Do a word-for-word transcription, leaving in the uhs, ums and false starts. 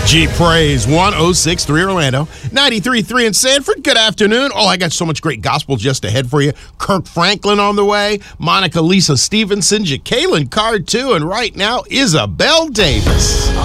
G Praise one oh six point three Orlando, ninety-three point three in Sanford. Good afternoon. Oh, I got so much great gospel just ahead for you. Kirk Franklin on the way, Monica Lisa Stevenson, Jacqueline Card too, and right now, Isabel Davis.